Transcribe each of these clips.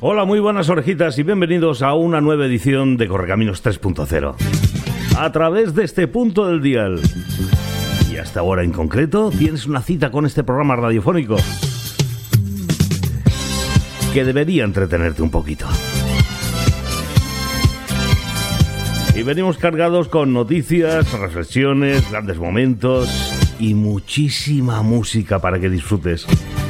Hola, muy buenas orejitas y bienvenidos a una nueva edición de Correcaminos 3.0. A través de este punto del dial. Y hasta ahora en concreto tienes una cita con este programa radiofónico que debería entretenerte un poquito. Y venimos cargados con noticias, reflexiones, grandes momentos y muchísima música para que disfrutes.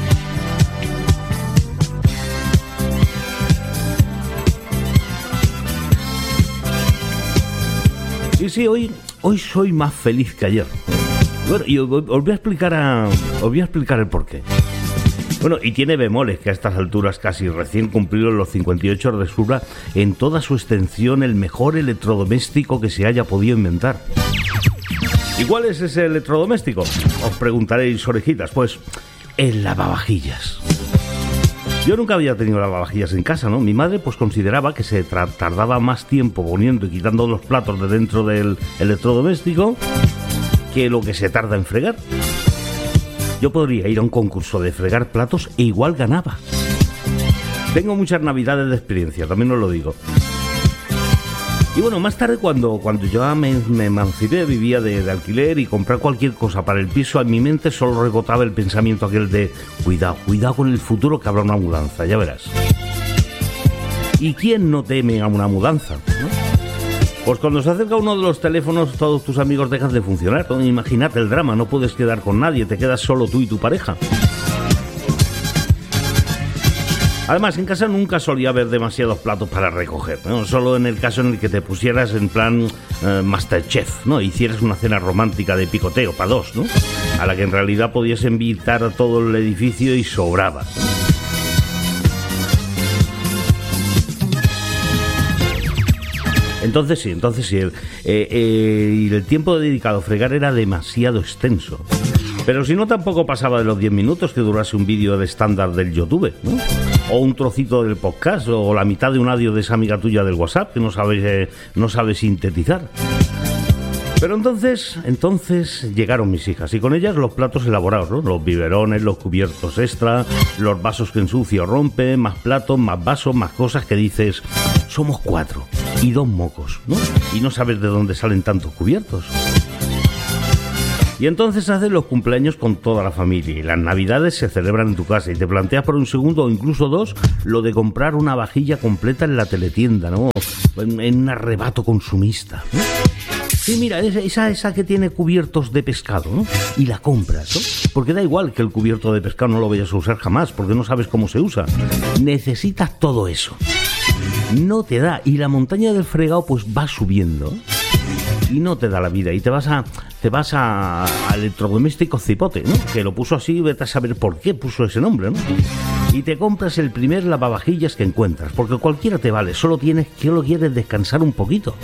Sí, hoy soy más feliz que ayer. Bueno, y os voy a explicar el porqué. Bueno, y tiene bemoles que a estas alturas, casi recién cumplidos los 58, resulta en toda su extensión el mejor electrodoméstico que se haya podido inventar. ¿Y cuál es ese electrodoméstico? Os preguntaréis, orejitas. Pues el lavavajillas. Yo nunca había tenido lavavajillas en casa, ¿no? Mi madre pues consideraba que se tardaba más tiempo poniendo y quitando los platos de dentro del electrodoméstico que lo que se tarda en fregar. Yo podría ir a un concurso de fregar platos e igual ganaba. Tengo muchas navidades de experiencia, también os lo digo. Y bueno, más tarde cuando yo me emancipé, vivía de alquiler y comprar cualquier cosa para el piso, en mi mente solo rebotaba el pensamiento aquel de cuidado con el futuro que habrá una mudanza, ya verás. ¿Y quién no teme a una mudanza, no? Pues cuando se acerca uno de los teléfonos, todos tus amigos dejan de funcionar, ¿no? Imagínate el drama, no puedes quedar con nadie, te quedas solo tú y tu pareja. Además, en casa nunca solía haber demasiados platos para recoger, ¿no? Solo en el caso en el que te pusieras en plan Masterchef, ¿no? Hicieras una cena romántica de picoteo para dos, ¿no? A la que en realidad podías invitar a todo el edificio y sobraba. Entonces sí, el tiempo dedicado a fregar era demasiado extenso. Pero si no, tampoco pasaba de los 10 minutos que durase un vídeo de estándar del YouTube, ¿no? O un trocito del podcast, o la mitad de un audio de esa amiga tuya del WhatsApp que no sabe sintetizar. Pero entonces llegaron mis hijas y con ellas los platos elaborados, ¿no? Los biberones, los cubiertos extra, los vasos que ensucia o rompe, más platos, más vasos, más cosas que dices, somos 4 y 2 mocos, ¿no? Y no sabes de dónde salen tantos cubiertos. Y entonces haces los cumpleaños con toda la familia y las navidades se celebran en tu casa y te planteas por un segundo o incluso dos lo de comprar una vajilla completa en la teletienda, ¿no? En un arrebato consumista, ¿no? Sí, mira, esa que tiene cubiertos de pescado, ¿no? Y la compras, ¿no? Porque da igual que el cubierto de pescado no lo vayas a usar jamás, porque no sabes cómo se usa. Necesitas todo eso. No te da. Y la montaña del fregado pues va subiendo y no te da la vida. Y te vas a electrodoméstico Cipote, ¿no? Que lo puso así, vete a saber por qué puso ese nombre, ¿no? Y te compras el primer lavavajillas que encuentras, porque cualquiera te vale, solo quieres descansar un poquito.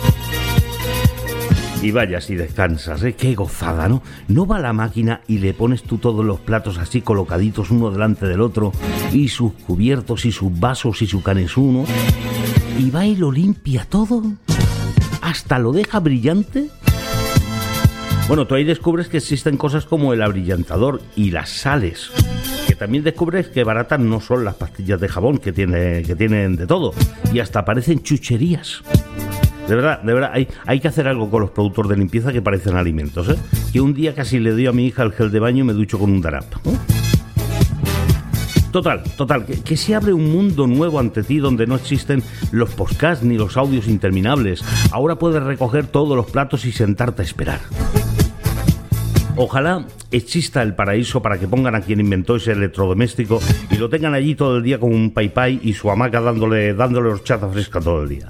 Y vaya si descansas, ¿eh? Qué gozada, ¿no? No va a la máquina y le pones tú todos los platos así colocaditos uno delante del otro, y sus cubiertos y sus vasos y su canesú, ¿no? Y va y lo limpia todo, hasta lo deja brillante. Bueno, tú ahí descubres que existen cosas como el abrillantador y las sales, que también descubres que baratas no son las pastillas de jabón que tienen de todo, y hasta parecen chucherías. De verdad, hay que hacer algo con los productos de limpieza que parecen alimentos, ¿eh? Que un día casi le doy a mi hija el gel de baño y me ducho con un darap, ¿eh? Total, que se abre un mundo nuevo ante ti donde no existen los podcasts ni los audios interminables. Ahora puedes recoger todos los platos y sentarte a esperar. Ojalá exista el paraíso para que pongan a quien inventó ese electrodoméstico y lo tengan allí todo el día con un pay y su hamaca dándole horchata fresca todo el día.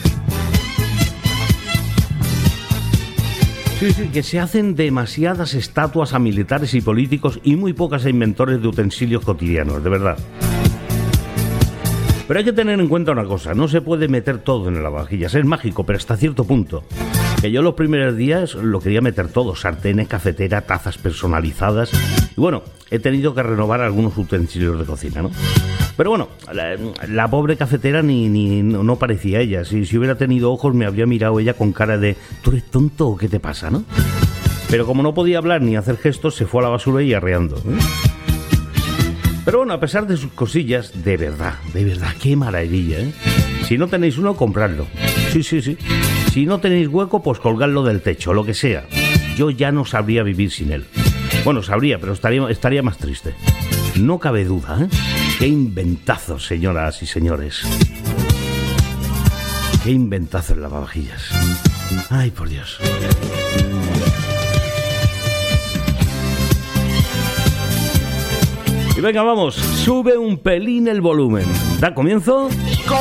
Sí, que se hacen demasiadas estatuas a militares y políticos y muy pocas a inventores de utensilios cotidianos, de verdad. Pero hay que tener en cuenta una cosa, no se puede meter todo en el lavavajillas, es mágico, pero hasta cierto punto. Que yo los primeros días lo quería meter todo, sartenes, cafetera, tazas personalizadas. Y bueno, he tenido que renovar algunos utensilios de cocina, ¿no? Pero bueno, la pobre cafetera no parecía ella. Si hubiera tenido ojos me habría mirado ella con cara de ¿tú eres tonto o qué te pasa, no? Pero como no podía hablar ni hacer gestos, se fue a la basura y arreando, ¿eh? Pero bueno, a pesar de sus cosillas, de verdad, qué maravilla, ¿eh? Si no tenéis uno, compradlo. Sí. Si no tenéis hueco, pues colgadlo del techo, lo que sea. Yo ya no sabría vivir sin él. Bueno, sabría, pero estaría más triste. No cabe duda, ¿eh? Qué inventazo, señoras y señores. Qué inventazo el lavavajillas. Ay, por Dios. Y venga, vamos, sube un pelín el volumen. ¿Da comienzo?